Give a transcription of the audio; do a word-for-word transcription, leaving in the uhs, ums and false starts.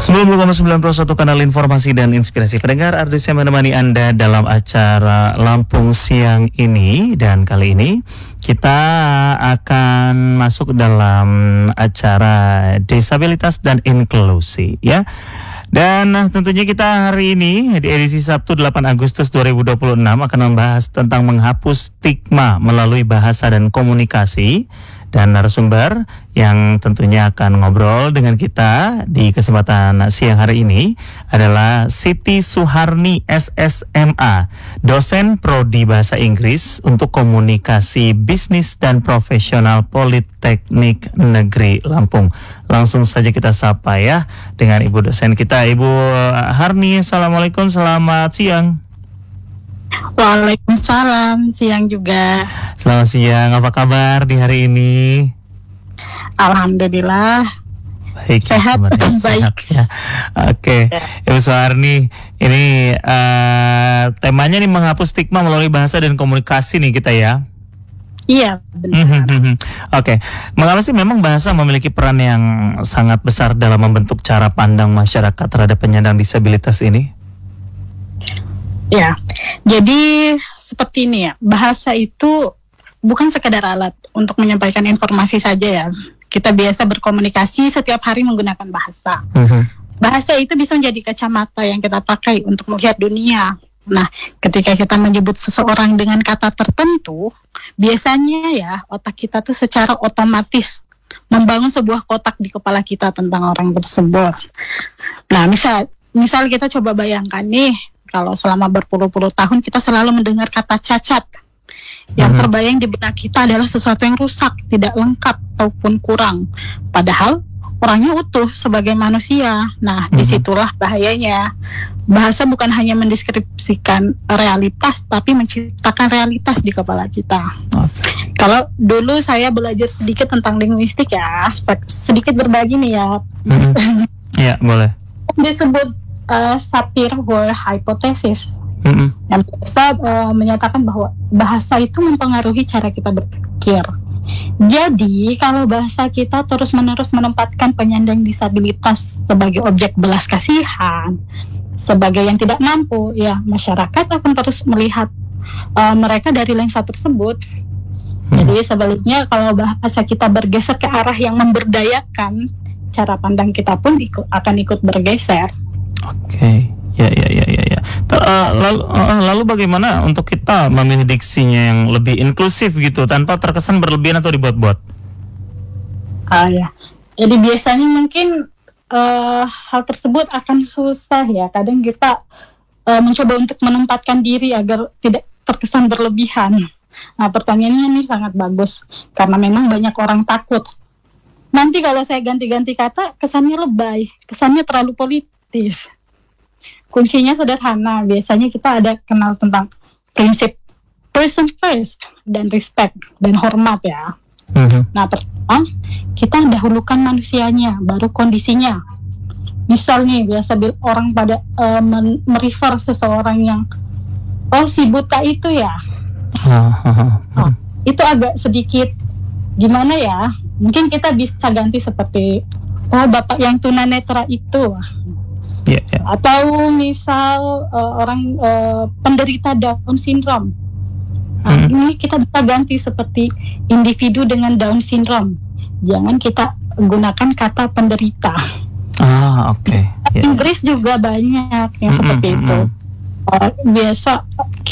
sembilan puluh koma sembilan puluh satu Kanal Informasi dan Inspirasi. Pendengar, Ardis yang menemani Anda dalam acara Lampung Siang ini. Dan kali ini kita akan masuk dalam acara disabilitas dan inklusi, ya. Dan nah, tentunya kita hari ini di edisi Sabtu delapan Agustus dua ribu dua puluh enam akan membahas tentang menghapus stigma melalui bahasa dan komunikasi. Dan narasumber yang tentunya akan ngobrol dengan kita di kesempatan siang hari ini adalah Siti Suharni S S M A, dosen prodi Bahasa Inggris untuk Komunikasi Bisnis dan Profesional Politeknik Negeri Lampung. Langsung saja kita sapa ya dengan Ibu dosen kita, Ibu Harni. Assalamualaikum, selamat siang. Waalaikumsalam, siang juga. Selamat siang, apa kabar di hari ini? Alhamdulillah. Baik, sehat dan baik. Ya. Oke, ya. Ibu Suharni, ini uh, temanya nih menghapus stigma melalui bahasa dan komunikasi nih kita ya. Iya, benar. Oke, okay. Mengapa sih memang bahasa memiliki peran yang sangat besar dalam membentuk cara pandang masyarakat terhadap penyandang disabilitas ini? Ya, jadi seperti ini ya, bahasa itu bukan sekadar alat untuk menyampaikan informasi saja ya. Kita biasa berkomunikasi setiap hari menggunakan bahasa. Uh-huh. Bahasa itu bisa menjadi kacamata yang kita pakai untuk melihat dunia. Nah, ketika kita menyebut seseorang dengan kata tertentu, biasanya ya otak kita tuh secara otomatis membangun sebuah kotak di kepala kita tentang orang tersebut. Nah, misal, misal kita coba bayangkan nih, kalau selama berpuluh-puluh tahun kita selalu mendengar kata cacat, yang hmm. terbayang di benak kita adalah sesuatu yang rusak, tidak lengkap ataupun kurang. Padahal orangnya utuh sebagai manusia. Nah, hmm. disitulah bahayanya. Bahasa bukan hanya mendeskripsikan realitas, tapi menciptakan realitas di kepala kita. Okay. Kalau dulu saya belajar sedikit tentang linguistik ya, sedikit berbagi nih ya. Hmm. Ya, boleh. Disebut Uh, Sapir-Whorf hypothesis, mm-hmm. yang bisa uh, menyatakan bahwa bahasa itu mempengaruhi cara kita berpikir. Jadi kalau bahasa kita terus-menerus menempatkan penyandang disabilitas sebagai objek belas kasihan, sebagai yang tidak mampu, ya masyarakat akan terus melihat uh, mereka dari lensa tersebut. Mm-hmm. Jadi sebaliknya kalau bahasa kita bergeser ke arah yang memberdayakan, cara pandang kita pun ikut, akan ikut bergeser. Oke, okay. ya, ya, ya, ya, ya. Ter, uh, lalu, uh, lalu bagaimana untuk kita memilih diksinya yang lebih inklusif gitu, tanpa terkesan berlebihan atau dibuat-buat? Ah ya, jadi biasanya mungkin uh, hal tersebut akan susah ya. Kadang kita uh, mencoba untuk menempatkan diri agar tidak terkesan berlebihan. Nah, pertanyaannya ini sangat bagus karena memang banyak orang takut. Nanti kalau saya ganti-ganti kata, kesannya lebay, kesannya terlalu politis. Kuncinya sederhana, biasanya kita ada kenal tentang prinsip person first dan respect dan hormat ya. Uh-huh. Nah, pertama kita dahulukan manusianya, baru kondisinya. Misal nih, biasa orang pada uh, men- merefer seseorang yang oh si buta itu ya. Uh-huh. Nah, itu agak sedikit gimana ya? Mungkin kita bisa ganti seperti oh bapak yang tunanetra itu. Yeah, yeah. Atau misal uh, orang uh, penderita Down syndrome. Nah, hmm. ini kita bisa ganti seperti individu dengan Down syndrome. Jangan kita gunakan kata penderita. Ah, oke. Okay. Yeah, Inggris yeah. juga banyak yang mm-hmm, seperti itu. Uh, biasa